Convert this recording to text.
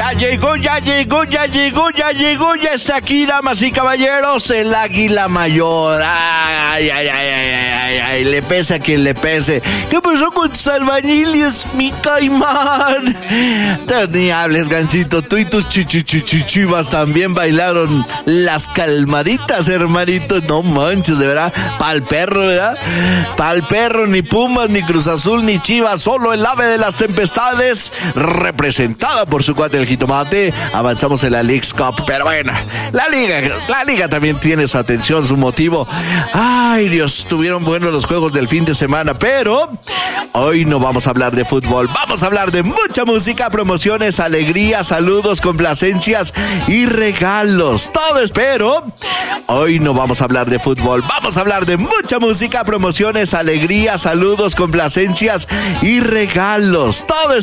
Ya está aquí, damas y caballeros, el Águila Mayor. Ay, le pese a quien le pese. ¿Qué pasó con tus albañiles, mi caimán? Ni hables, Gancito, tú y tus chivas también bailaron las calmaditas, hermanito. No manches, de verdad, pa'l perro, ¿verdad? Pa'l perro, ni Pumas, ni Cruz Azul, ni Chivas, solo el ave de las tempestades, representada por su cuate el jitomate. Avanzamos en la Leagues Cup, pero bueno, la liga también tiene su atención, su motivo. Ay, Dios, estuvieron buenos los juegos del fin de semana, pero hoy no vamos a hablar de fútbol, vamos a hablar de mucha música, promociones, alegrías, saludos, complacencias y regalos. Todo espero. Hoy no vamos a hablar de fútbol, vamos a hablar de mucha música, promociones, alegrías, saludos, complacencias y regalos. Todo